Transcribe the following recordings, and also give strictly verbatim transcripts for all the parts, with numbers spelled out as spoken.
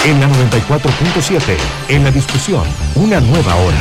En la noventa y cuatro punto siete, en la discusión, una nueva hora.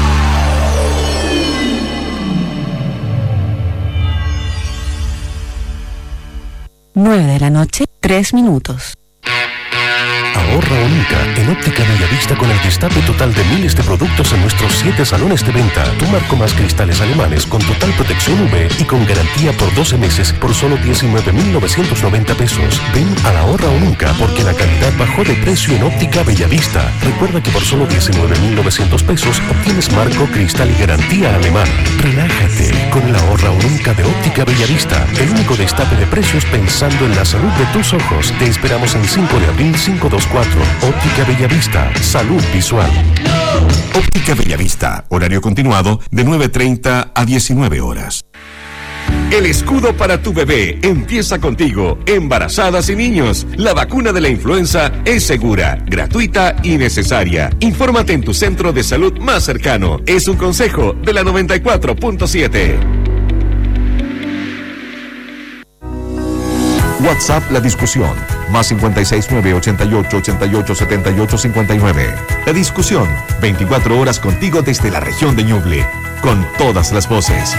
nueve de la noche, tres minutos. Ahorra o nunca en Óptica Bellavista con el destape total de miles de productos en nuestros siete salones de venta. Tu marco más cristales alemanes con total protección U V y con garantía por doce meses por solo diecinueve mil novecientos noventa pesos. Ven a la Ahorra o nunca porque la calidad bajó de precio en Óptica Bellavista. Recuerda que por solo diecinueve mil novecientos pesos obtienes marco, cristal y garantía alemán. Relájate con el Ahorra o nunca de Óptica Bellavista. El único destape de precios pensando en la salud de tus ojos. Te esperamos en cinco de abril cinco dos cuatro. Óptica Bellavista, salud visual. Óptica Bellavista, horario continuado de nueve treinta a diecinueve horas. El escudo para tu bebé empieza contigo, embarazadas y niños. La vacuna de la influenza es segura, gratuita y necesaria. Infórmate en tu centro de salud más cercano. Es un consejo de la noventa y cuatro punto siete. WhatsApp La Discusión, más cincuenta y seis nueve ochenta y ocho ochenta y ocho setenta y ocho cincuenta y nueve. La Discusión, veinticuatro horas contigo desde la región de Ñuble, con todas las voces.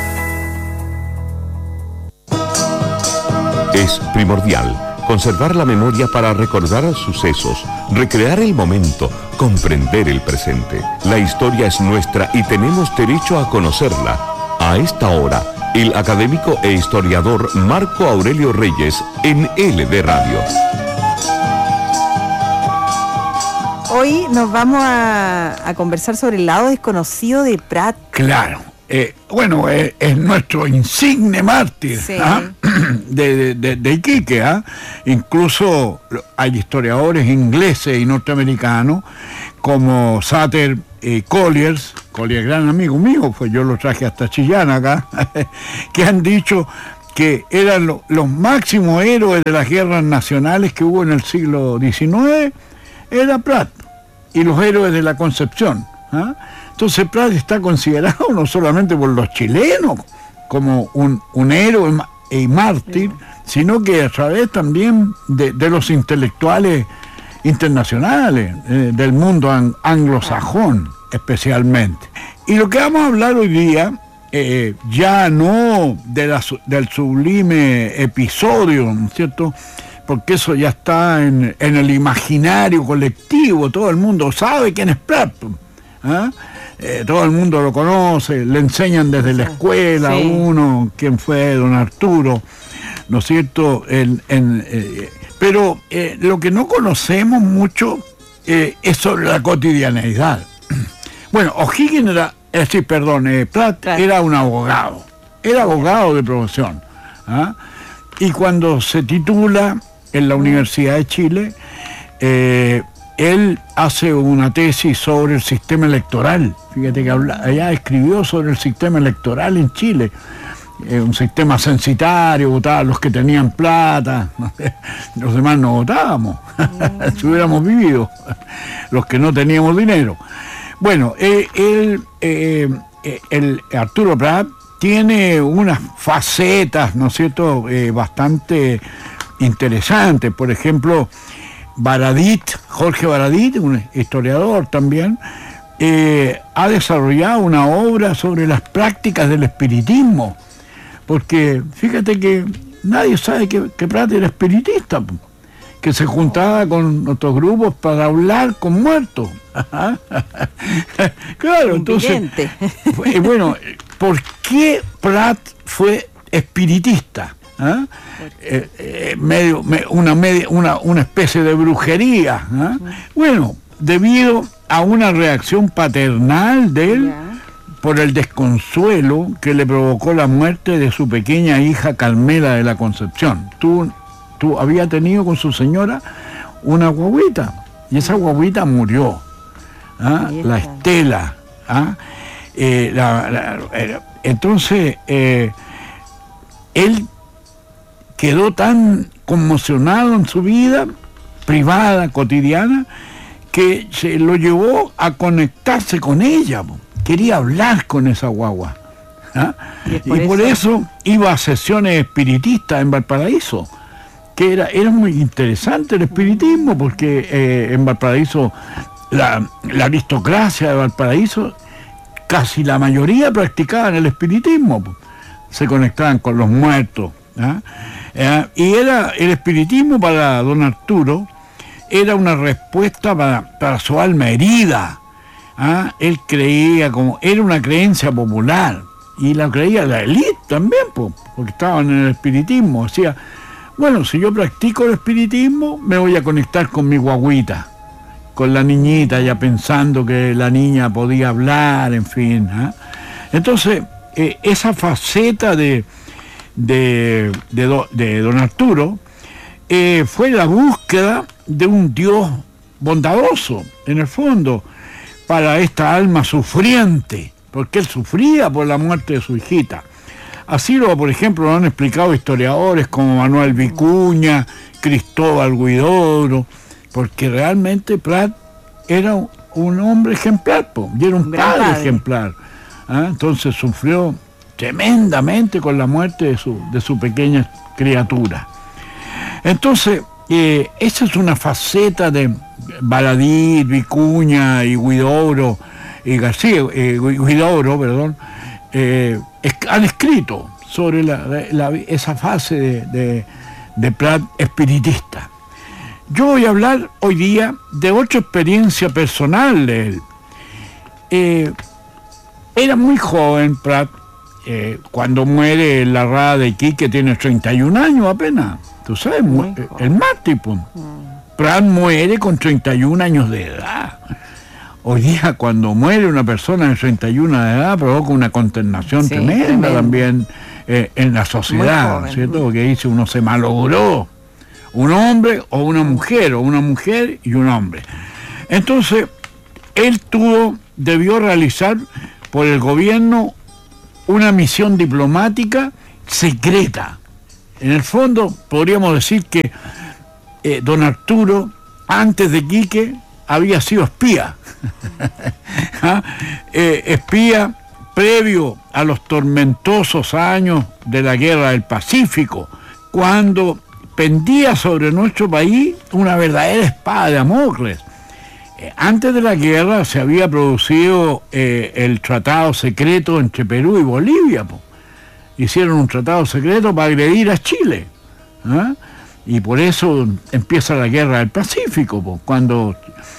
Es primordial conservar la memoria para recordar sucesos, recrear el momento, comprender el presente. La historia es nuestra y tenemos derecho a conocerla. A esta hora, el académico e historiador Marco Aurelio Reyes en L D Radio. Hoy nos vamos a, a conversar sobre el lado desconocido de Prat. Claro. Eh, bueno, eh, es nuestro insigne mártir, sí. ¿ah? de, de, de, de Iquique. ¿ah? Incluso hay historiadores ingleses y norteamericanos como Sutter eh, Colliers, Colliers gran amigo mío, pues yo lo traje hasta Chillán acá, que han dicho que eran lo, los máximos héroes de las guerras nacionales que hubo en el siglo diecinueve, era Prat, y los héroes de la Concepción. ¿ah? Entonces Prat está considerado no solamente por los chilenos como un, un héroe y mártir, sino que a través también de, de los intelectuales internacionales, eh, del mundo an- anglosajón especialmente. Y lo que vamos a hablar hoy día, eh, ya no de la, del sublime episodio, ¿no es cierto?, porque eso ya está en, en el imaginario colectivo, todo el mundo sabe quién es Prat, ¿ah? Eh, todo el mundo lo conoce, le enseñan desde la escuela a sí. uno quién fue don Arturo, ¿no es cierto? El, en, eh, pero eh, lo que no conocemos mucho eh, es sobre la cotidianeidad. Bueno, O'Higgins era, eh, sí, perdón, eh, Prat claro. era un abogado, era abogado de profesión, ¿ah? Y cuando se titula en la Universidad de Chile, eh, él hace una tesis sobre el sistema electoral. Fíjate que habla, ella escribió sobre el sistema electoral en Chile. Eh, un sistema censitario, votaban los que tenían plata, los demás no votábamos, mm. si hubiéramos vivido, los que no teníamos dinero. Bueno, eh, él, eh, eh, el Arturo Prat tiene unas facetas, ¿no es cierto?, eh, bastante interesantes. Por ejemplo, Baradit, Jorge Baradit, un historiador también, eh, ha desarrollado una obra sobre las prácticas del espiritismo, porque fíjate que nadie sabe que, que Prat era espiritista, que se juntaba con otros grupos para hablar con muertos. Claro, entonces, bueno, ¿por qué Prat fue espiritista? ¿Ah? Eh, eh, medio, me, una, media, una, una especie de brujería. ¿ah? Bueno, debido a una reacción paternal de él yeah. por el desconsuelo que le provocó la muerte de su pequeña hija Carmela de la Concepción. Tú, tú había tenido con su señora una guaguita y esa guaguita murió. ¿ah? La Estela. ¿ah? Eh, la, la, eh, entonces, eh, él quedó tan conmocionado en su vida privada, cotidiana, que se lo llevó a conectarse con ella. Quería hablar con esa guagua. ¿ah? Y, por, y por eso... eso iba a sesiones espiritistas en Valparaíso. que era, era muy interesante el espiritismo, porque eh, en Valparaíso, la, la aristocracia de Valparaíso, casi la mayoría practicaban el espiritismo, se conectaban con los muertos, ¿ah? Eh, y era el espiritismo para don Arturo, era una respuesta para, para su alma herida. ¿Ah? Él creía como, era una creencia popular, y la creía la élite también, po, porque estaban en el espiritismo. Decía, bueno, si yo practico el espiritismo, me voy a conectar con mi guaguita, con la niñita, ya pensando que la niña podía hablar, en fin. ¿Ah? Entonces, eh, esa faceta de, de, de, do, de don Arturo eh, fue la búsqueda de un Dios bondadoso, en el fondo, para esta alma sufriente, porque él sufría por la muerte de su hijita. Así lo, por ejemplo, lo han explicado historiadores como Manuel Vicuña, Cristóbal Huidobro, porque realmente Prat era un hombre ejemplar, po, y era un padre, padre ejemplar. ¿Ah? Entonces sufrió tremendamente con la muerte de su, de su pequeña criatura. Entonces, eh, esa es una faceta de Baladí, Vicuña y Huidobro, y García, eh, Huidobro, perdón, eh, es, han escrito sobre la, la, esa fase de, de, de Prat espiritista. Yo voy a hablar hoy día de otra experiencia personal de él. Eh, era muy joven Prat, eh, cuando muere en la rada de Iquique, tiene treinta y un años apenas, tú sabes, mu- el mártir. Prat muere con treinta y un años de edad. Hoy día, cuando muere una persona de treinta y uno de edad, provoca una consternación sí, tremenda tremendo. también eh, en la sociedad, joven, ¿cierto? Porque dice, uno se malogró, un hombre o una mujer, o una mujer y un hombre. Entonces, él tuvo, debió realizar por el gobierno una misión diplomática secreta. En el fondo, podríamos decir que Eh, don Arturo, antes de Quique, había sido espía. ¿Ah? eh, espía previo a los tormentosos años de la Guerra del Pacífico, cuando pendía sobre nuestro país una verdadera espada de Damocles. Eh, antes de la guerra se había producido eh, el tratado secreto entre Perú y Bolivia. Po. Hicieron un tratado secreto para agredir a Chile. ¿Ah? Y por eso empieza la Guerra del Pacífico, pues, cuando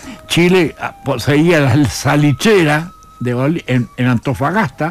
Chile poseía la salitrera de Bol- en, en Antofagasta,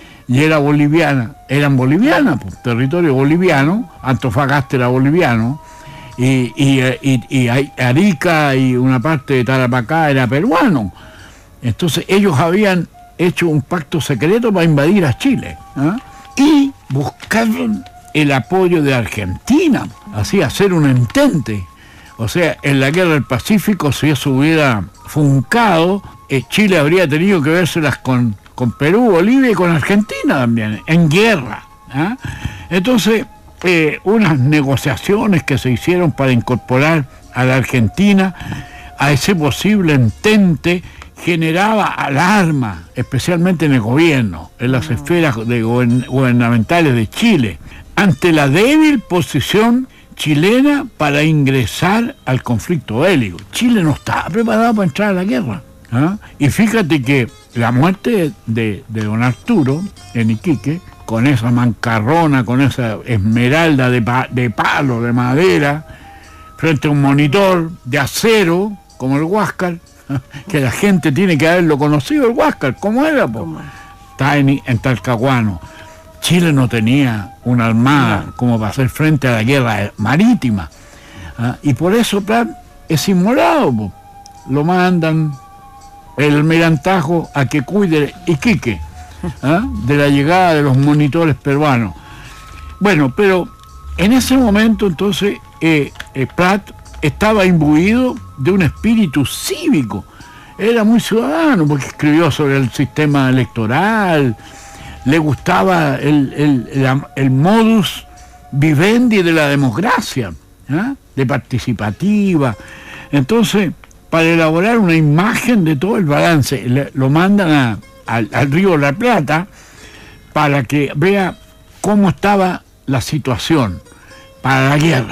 y era boliviana, eran bolivianas, pues, territorio boliviano, Antofagasta era boliviano, y, y, y, y Arica y una parte de Tarapacá era peruano. Entonces ellos habían hecho un pacto secreto para invadir a Chile, ¿eh? Y buscaron el apoyo de Argentina, así hacer un entente. O sea, en la Guerra del Pacífico, si eso hubiera funcado, eh, Chile habría tenido que vérselas con, con Perú, Bolivia y con Argentina también, en guerra. ¿Ah? Entonces, eh, unas negociaciones que se hicieron para incorporar a la Argentina a ese posible entente generaba alarma, especialmente en el gobierno, en las esferas de gobern- gubernamentales de Chile, ante la débil posición chilena para ingresar al conflicto bélico. Chile no estaba preparado para entrar a la guerra. ¿Ah? Y fíjate que la muerte de, de don Arturo en Iquique, con esa mancarrona, con esa esmeralda de, pa, de palo, de madera, frente a un monitor de acero, como el Huáscar, que la gente tiene que haberlo conocido, el Huáscar, ¿cómo era? Po? Está en, en Talcahuano. Chile no tenía una armada no. como para hacer frente a la guerra marítima. ¿Ah? Y por eso Prat es inmolado. Po. Lo mandan el almirantajo a que cuide Iquique, ¿ah? de la llegada de los monitores peruanos. Bueno, pero en ese momento entonces eh, eh, Prat estaba imbuido de un espíritu cívico. Era muy ciudadano porque escribió sobre el sistema electoral. Le gustaba el, el, el, el modus vivendi de la democracia, ¿eh? de participativa. Entonces, para elaborar una imagen de todo el balance, le, lo mandan a, al, al Río de la Plata para que vea cómo estaba la situación para la guerra.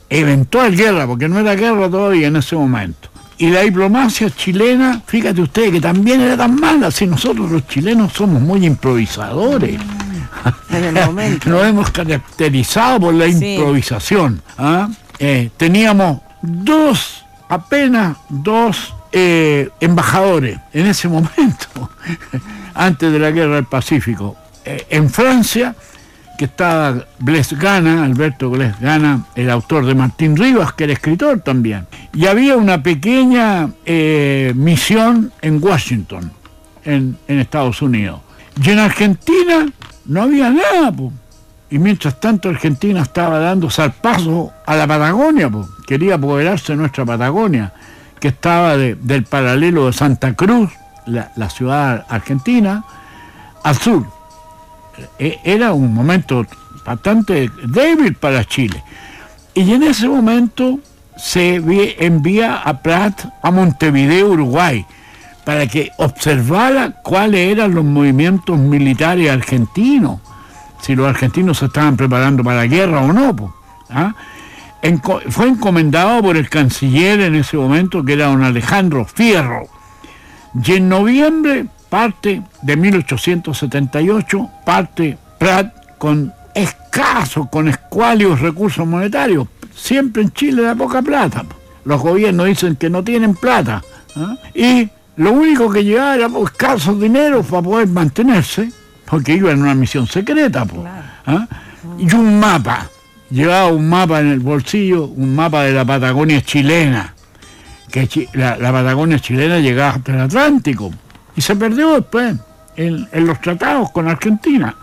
eventual guerra, porque no era guerra todavía en ese momento. Y la diplomacia chilena, fíjate ustedes que también era tan mala, si nosotros los chilenos somos muy improvisadores. En el momento. Nos hemos caracterizado por la Sí. improvisación. ¿Ah? Eh, teníamos dos, apenas dos eh, embajadores en ese momento, antes de la guerra del Pacífico. Eh, en Francia, que estaba Blaise Gana, Alberto Blaise Gana, el autor de Martín Rivas, que era escritor también. Y había una pequeña eh, misión en Washington, en, en Estados Unidos. Y en Argentina no había nada, po. Y mientras tanto Argentina estaba dando zarpazo a la Patagonia, po. Quería apoderarse de nuestra Patagonia, que estaba de, del paralelo de Santa Cruz, la, la ciudad argentina, al sur. E- era un momento bastante débil para Chile. Y en ese momento se vi- envía a Prat a Montevideo, Uruguay, para que observara cuáles eran los movimientos militares argentinos, si los argentinos se estaban preparando para la guerra o no. Po, ¿ah? Enco- fue encomendado por el canciller en ese momento, que era don Alejandro Fierro, y en noviembre parte de mil ochocientos setenta y ocho, parte Prat con escasos, con escuálidos recursos monetarios. Siempre en Chile da poca plata. Po. Los gobiernos dicen que no tienen plata. ¿Ah? Y lo único que llevaba era pues, escasos dineros para poder mantenerse, porque iba en una misión secreta. Po. Claro. ¿Ah? Y un mapa. Llevaba un mapa en el bolsillo, un mapa de la Patagonia chilena. Que chi- la, la Patagonia chilena llegaba hasta el Atlántico. Y se perdió después en, en los tratados con Argentina.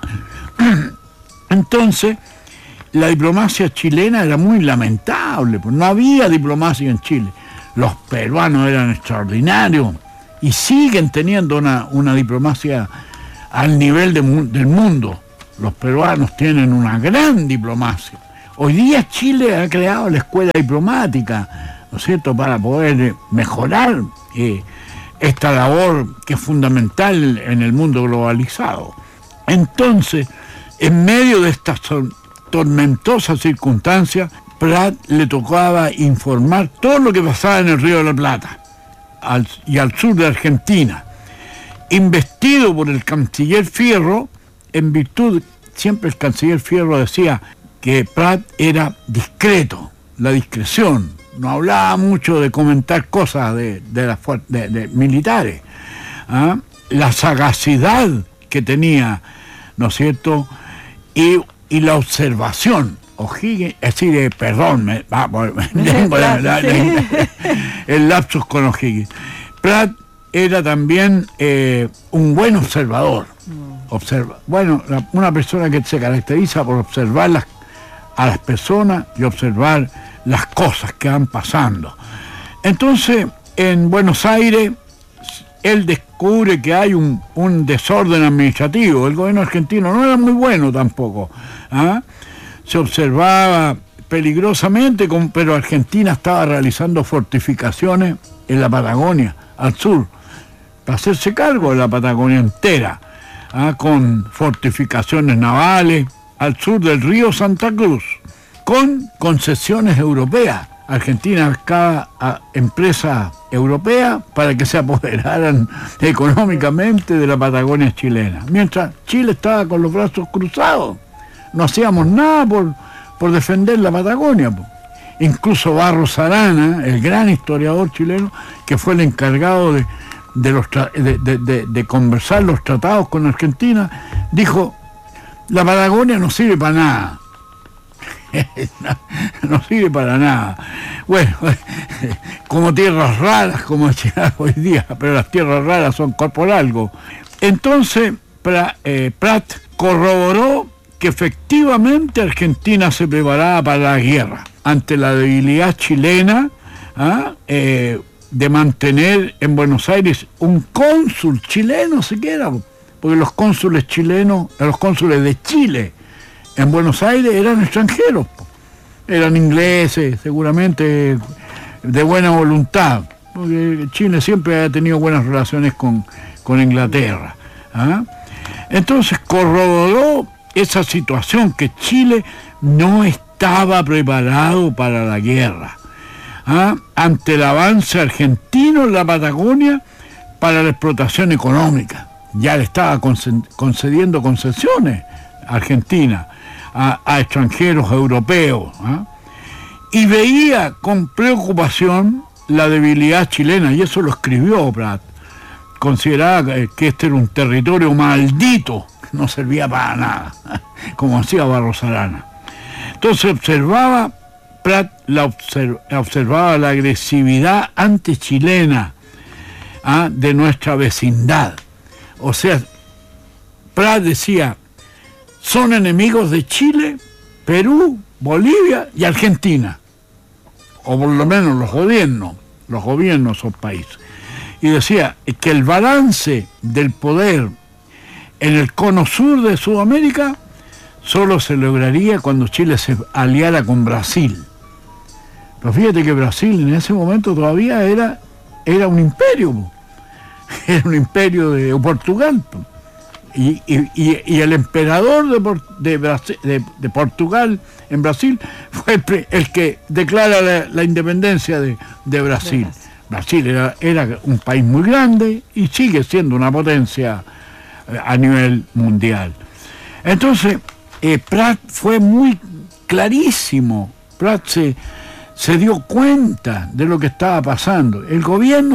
Entonces, la diplomacia chilena era muy lamentable, pues no había diplomacia en Chile. Los peruanos eran extraordinarios y siguen teniendo una, una diplomacia al nivel de mu- del mundo. Los peruanos tienen una gran diplomacia. Hoy día Chile ha creado la escuela diplomática, ¿no es cierto?, para poder eh, mejorar eh, esta labor que es fundamental en el mundo globalizado. Entonces, en medio de estas tor- tormentosas circunstancias, Prat le tocaba informar todo lo que pasaba en el Río de la Plata al- y al sur de Argentina. Investido por el canciller Fierro, en virtud, siempre el canciller Fierro decía que Prat era discreto, la discreción, no hablaba mucho de comentar cosas de, de, la fuer- de, de militares. ¿Ah? La sagacidad que tenía, ¿no es cierto?, y, y la observación. O'Higgins, es decir, eh, perdón, me, va, por- tengo la- la- la- el lapsus con O'Higgins. Prat era también eh, un buen observador. Observa, bueno, la- una persona que se caracteriza por observar las, a las personas y observar las cosas que van pasando. Entonces, en Buenos Aires, él descubre que hay un, un desorden administrativo. El gobierno argentino no era muy bueno tampoco. ¿Ah? Se observaba peligrosamente, con, pero Argentina estaba realizando fortificaciones en la Patagonia, al sur, para hacerse cargo de la Patagonia entera, ¿ah? Con fortificaciones navales al sur del río Santa Cruz, con concesiones europeas. Argentina buscaba a empresas europeas para que se apoderaran económicamente de la Patagonia chilena, mientras Chile estaba con los brazos cruzados. No hacíamos nada por, por defender la Patagonia. Po. Incluso Barros Arana, el gran historiador chileno, que fue el encargado de, de, los tra- de, de, de, de conversar los tratados con Argentina, dijo, la Patagonia no sirve para nada. no, no sirve para nada. Bueno, como tierras raras, como decía hoy día, pero las tierras raras son por algo. Entonces, pra, eh, Prat corroboró que efectivamente Argentina se preparaba para la guerra, ante la debilidad chilena, ¿ah? eh, de mantener en Buenos Aires un cónsul chileno siquiera, porque los cónsules chilenos, los cónsules de Chile en Buenos Aires eran extranjeros, eran ingleses, seguramente de buena voluntad, porque Chile siempre ha tenido buenas relaciones con, con Inglaterra. ¿Ah? Entonces corroboró esa situación, que Chile no estaba estaba preparado para la guerra. ¿Ah? Ante el avance argentino en la Patagonia para la explotación económica. Ya le estaba concediendo concesiones a Argentina, a, a extranjeros europeos. ¿Ah? Y veía con preocupación la debilidad chilena, y eso lo escribió Prat. Consideraba que este era un territorio maldito, no servía para nada, como hacía Barros Arana. Entonces observaba, Prat la observ, observaba la agresividad antichilena, ¿ah? de nuestra vecindad. O sea, Prat decía, son enemigos de Chile, Perú, Bolivia y Argentina, o por lo menos los gobiernos, los gobiernos de esos países. Y decía que el balance del poder en el cono sur de Sudamérica solo se lograría cuando Chile se aliara con Brasil. Pero fíjate que Brasil en ese momento todavía era, era un imperio, era un imperio de Portugal. Y, y, y el emperador de, de, Brasil, de, de Portugal en Brasil fue el, el que declara la, la independencia de, de Brasil. Brasil era, era un país muy grande y sigue siendo una potencia a nivel mundial. Entonces, eh, Prat fue muy clarísimo. Prat se, se dio cuenta de lo que estaba pasando. El gobierno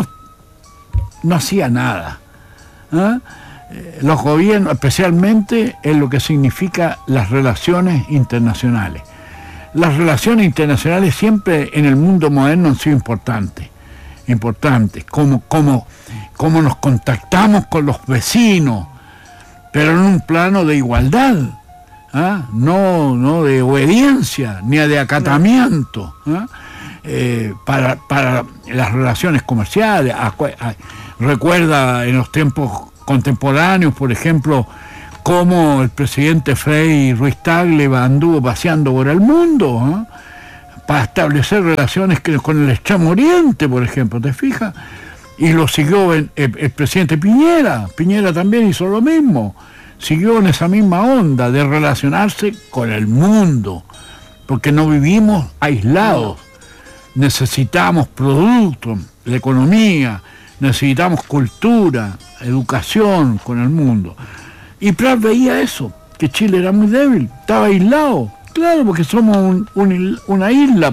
no hacía nada. ¿Ah? Eh, los gobiernos, especialmente en lo que significa las relaciones internacionales. Las relaciones internacionales siempre en el mundo moderno han sido importantes. importantes, cómo, cómo, cómo nos contactamos con los vecinos, pero en un plano de igualdad, ¿ah? no, no de obediencia, ni de acatamiento, ¿ah? eh, para, para las relaciones comerciales. A, a, recuerda en los tiempos contemporáneos, por ejemplo, cómo el presidente Frei Ruiz Tagle anduvo paseando por el mundo, ¿ah? para establecer relaciones con el Extremo Oriente, por ejemplo, ¿te fijas? Y lo siguió el, el, el presidente Piñera. Piñera también hizo lo mismo. Siguió en esa misma onda de relacionarse con el mundo, porque no vivimos aislados. Necesitamos productos, la economía, necesitamos cultura, educación con el mundo. Y Prat veía eso, que Chile era muy débil, estaba aislado. Claro, porque somos un, un, una isla.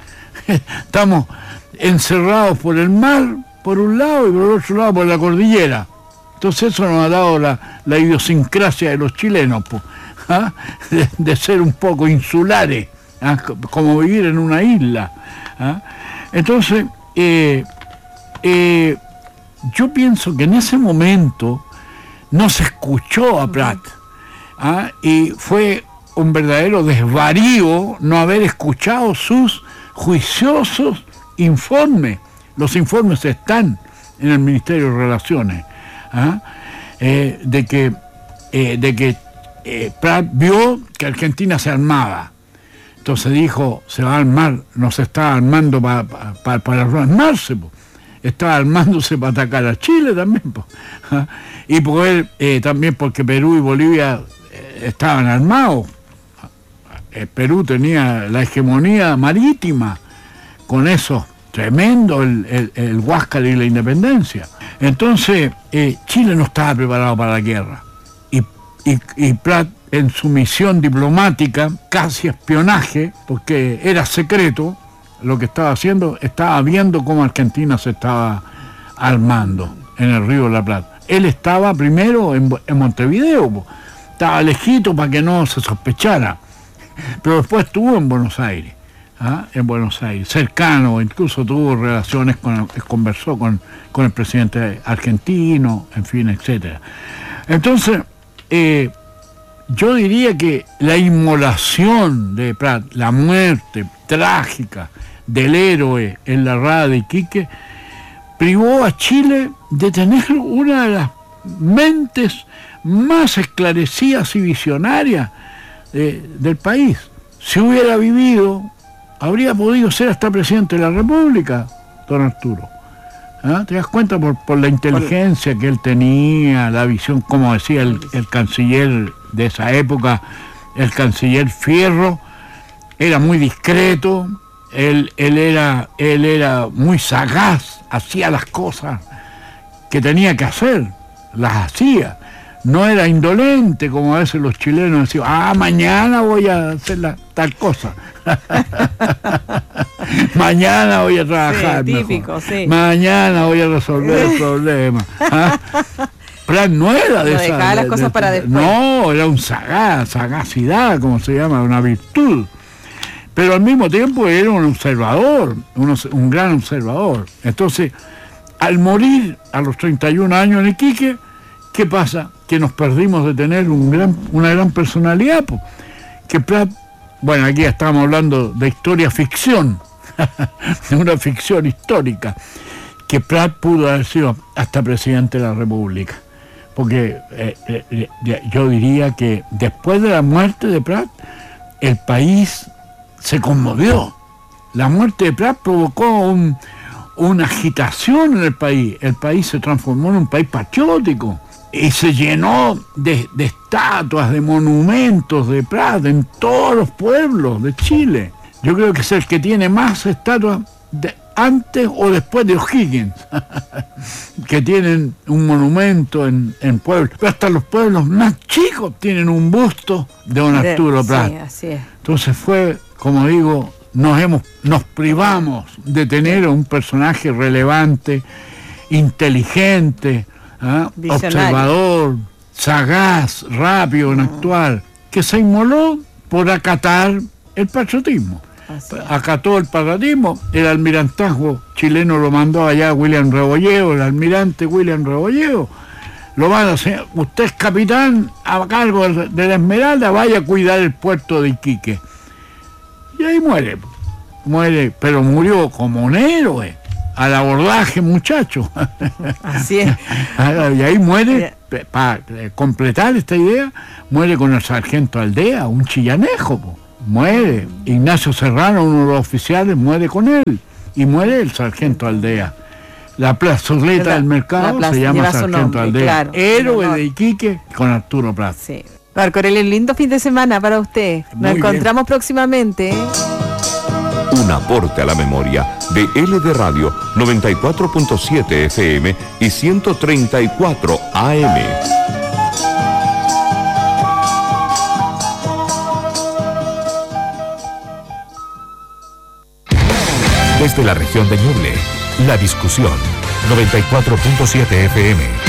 Estamos encerrados por el mar, por un lado, y por el otro lado por la cordillera. Entonces eso nos ha dado la, la idiosincrasia de los chilenos, ¿ah? de, de ser un poco insulares, ¿ah? como vivir en una isla. ¿Ah? Entonces, eh, eh, yo pienso que en ese momento no se escuchó a Prat, ¿ah? y fue un verdadero desvarío no haber escuchado sus juiciosos informes. Los informes están en el Ministerio de Relaciones, ¿ah? eh, de que, eh, de que eh, Prat vio que Argentina se armaba. Entonces dijo, se va a armar, no se está armando pa, pa, pa, para armarse, po. Estaba armándose para atacar a Chile también, po. ¿Ah? Y por él, eh, también porque Perú y Bolivia eh, estaban armados. El Perú tenía la hegemonía marítima, con eso tremendo, el, el, el Huáscar y la independencia. Entonces, eh, Chile no estaba preparado para la guerra. Y, y, y Prat, en su misión diplomática, casi espionaje, porque era secreto lo que estaba haciendo, estaba viendo cómo Argentina se estaba armando en el Río de la Plata. Él estaba primero en, en Montevideo, estaba lejito para que no se sospechara. Pero después estuvo en Buenos Aires, ¿ah? en Buenos Aires, cercano, incluso tuvo relaciones con, conversó con, con el presidente argentino, en fin, etcétera. Entonces, eh, yo diría que la inmolación de Prat, la muerte trágica del héroe en la rada de Iquique, privó a Chile de tener una de las mentes más esclarecidas y visionarias De, del país. Si hubiera vivido, habría podido ser hasta presidente de la República, don Arturo. ¿Ah? ¿Te das cuenta? Por, por la inteligencia que él tenía, la visión, como decía el, el canciller de esa época, el canciller Fierro, era muy discreto, él, él, era, él era muy sagaz, hacía las cosas que tenía que hacer, las hacía. No era indolente, como a veces los chilenos decían, ah, mañana voy a hacer la, tal cosa. Mañana voy a trabajar. Sí, típico, sí. Mañana voy a resolver el problema. ¿Ah? Prat no era de no esa... dejaba las de, cosas de, para después. No, era un sagaz, sagacidad, como se llama, una virtud. Pero al mismo tiempo era un observador, un, un gran observador. Entonces, al morir a los treinta y un años en Iquique, ¿qué pasa? Que nos perdimos de tener un gran, una gran personalidad. Po. Que Prat, bueno, aquí estamos hablando de historia ficción, de una ficción histórica, que Prat pudo haber sido hasta presidente de la República. Porque eh, eh, yo diría que después de la muerte de Prat, el país se conmovió. La muerte de Prat provocó un, una agitación en el país. El país se transformó en un país patriótico y se llenó de, de estatuas, de monumentos de Prat en todos los pueblos de Chile. Yo creo que es el que tiene más estatuas de, antes o después de O'Higgins, que tienen un monumento en, en pueblos. Pero hasta los pueblos más chicos tienen un busto de don Arturo Prat. Sí, así es. Entonces fue, como digo, nos, hemos, nos privamos de tener un personaje relevante, inteligente, ¿ah? observador, sagaz, rápido en actuar, que se inmoló por acatar el patriotismo. Acató el patriotismo, el almirantazgo chileno lo mandó allá a William Rebolleo, el almirante William Rebolleo. Lo van a hacer, usted es capitán a cargo de la Esmeralda, vaya a cuidar el puerto de Iquique. Y ahí muere, muere, pero murió como un héroe, al abordaje, muchacho. Así es. Y ahí muere, para completar esta idea, muere con el sargento Aldea, un chillanejo, po. Muere. Ignacio Serrano, uno de los oficiales, muere con él. Y muere el sargento Aldea. La plazoleta del mercado plaza, se llama Sargento nombre, Aldea. claro, Héroe de Iquique con Arturo Prat. Sí. Marco Aurelio, lindo fin de semana para usted. Nos Muy encontramos bien. próximamente. ¿eh? Un aporte a la memoria de L D Radio noventa y cuatro punto siete F M y ciento treinta y cuatro A M. Desde la región de Ñuble, La Discusión, noventa y cuatro punto siete F M.